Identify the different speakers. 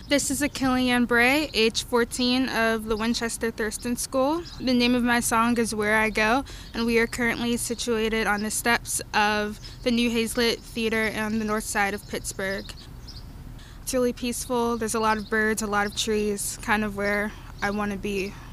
Speaker 1: This is Achillean Bray, age 14 of the Winchester Thurston School. The name of my song is Where I Go, and we are currently situated on the steps of the New Hazlitt Theater on the north side of Pittsburgh. It's really peaceful. There's a lot of birds, a lot of trees, kind of where I want to be.